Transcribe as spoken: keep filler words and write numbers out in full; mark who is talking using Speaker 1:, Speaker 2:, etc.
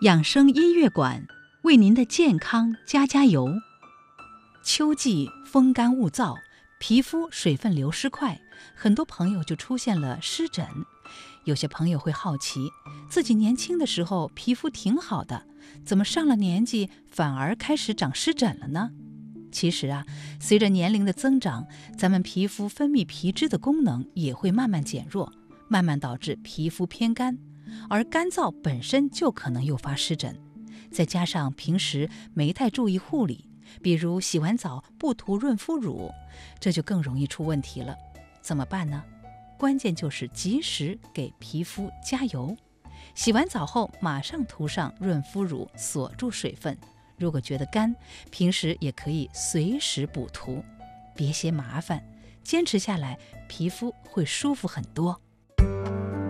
Speaker 1: 养生音乐馆为您的健康加加油。秋季风干物燥，皮肤水分流失快，很多朋友就出现了湿疹。有些朋友会好奇，自己年轻的时候皮肤挺好的，怎么上了年纪反而开始长湿疹了呢？其实啊，随着年龄的增长，咱们皮肤分泌皮脂的功能也会慢慢减弱，慢慢导致皮肤偏干，而干燥本身就可能诱发湿疹。再加上平时没太注意护理，比如洗完澡不涂润肤乳，这就更容易出问题了。怎么办呢？关键就是及时给皮肤加油，洗完澡后马上涂上润肤乳，锁住水分。如果觉得干，平时也可以随时补涂，别嫌麻烦，坚持下来，皮肤会舒服很多。